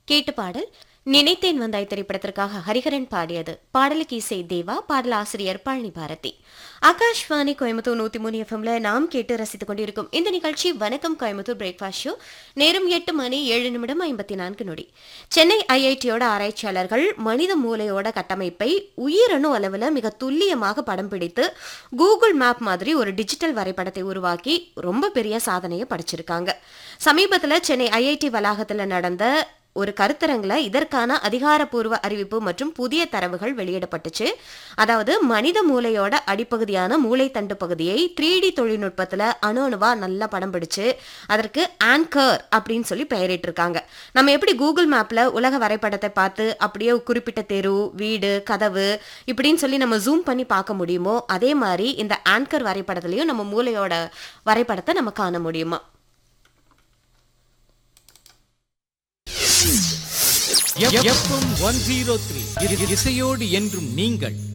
கேட்டு பாடல் நினைத்தேன் வந்தாய் திரைப்படத்திற்காக ஹரிஹரன் பாடியது. பாடலுக்கு இசை தேவா, பாடல் ஆசிரியர் பழனி பாரதி. ஆகாஷ்வாணி கோயம்புத்தூர் 103 எஃப்எம்ல நாம் கேட்டு ரசித்துக் கொண்டிருக்கும் இந்த நிகழ்ச்சி வணக்கம் கோயம்புத்தூர் பிரேக்ஃபாஸ்ட் ஷோ. நேரம் 8:07:54. சென்னை ஐஐடியோட ஆராய்ச்சியாளர்கள் மனித மூளையோட கட்டமைப்பை உயிரணு அளவில் மிக துல்லியமாக படம் பிடித்து கூகுள் மேப் மாதிரி ஒரு டிஜிட்டல் வரைபடத்தை உருவாக்கி ரொம்ப பெரிய சாதனையை படைச்சிருக்காங்க. சமீபத்தில் சென்னை ஐஐடி வளாகத்தில் நடந்த ஒரு கருத்தரங்குல இதற்கான அதிகாரப்பூர்வ அறிவிப்பு மற்றும் புதிய தரவுகள் வெளியிடப்பட்டுச்சு. அதாவது மனித மூளையோட அடிப்பகுதியான மூளைத்தண்டு பகுதியை 3D தொழில்நுட்பத்துல அணுவா நல்லா படம் பிடிச்சு அதற்கு ஆங்கர் அப்படின்னு சொல்லி பெயரிட்டிருக்காங்க. நம்ம எப்படி கூகுள் மேப்ல உலக வரைபடத்தை பார்த்து அப்படியே குறிப்பிட்ட தெரு, வீடு, கதவு இப்படின்னு சொல்லி நம்ம ஜூம் பண்ணி பார்க்க முடியுமோ, அதே மாதிரி இந்த ஆங்கர் வரைபடத்திலையும் நம்ம மூளையோட வரைபடத்தை நம்ம காண முடியுமா? FM 103 இசையோடு என்றும் நீங்கள்